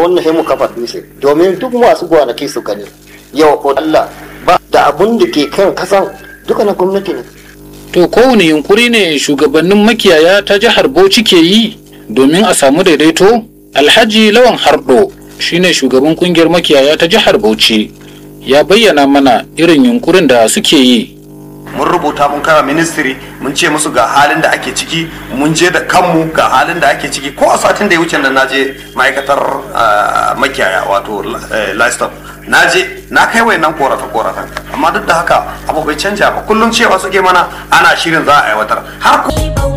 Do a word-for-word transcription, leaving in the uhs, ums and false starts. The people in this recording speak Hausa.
wannan sai mu kafa dutse domin duk masu gonaki su gani yau ko Allah ba da abun da ke kan kasan duka na gwamnati ne. To kowane yunkuri ne shugabannin makiyaya ta jihar Bauchi ke yi domin a samu daidaito? Alhaji Lawan Hardo shine shugaban kungiyar makiyaya ta jihar Bauchi ya bayyana mana irin yunkurin da suke yi. Mun rubuta mun kara ministry mun ce musu ga halin da ake ciki, mun je da kanmu ga halin da ake ciki. Ko a satin da ya wuce nan naje ma'aikatar makiyaya wato livestock naje na kai wayannan korafe korafen, amma duk da haka abu bai canja ba. Kullum cewa suke mana ana shirin za a aiwatar har